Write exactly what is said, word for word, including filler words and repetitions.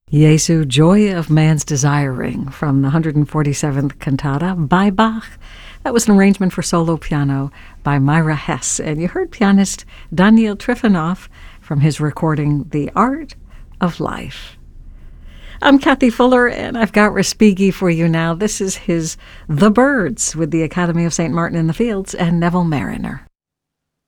Jesu, Joy of Man's Desiring, from the one hundred forty-seventh Cantata by Bach. That was an arrangement for solo piano by Myra Hess. And you heard pianist Daniel Trifonov from his recording, The Art of Life. I'm Kathy Fuller, and I've got Respighi for you now. This is his The Birds with the Academy of Saint Martin in the Fields and Neville Mariner.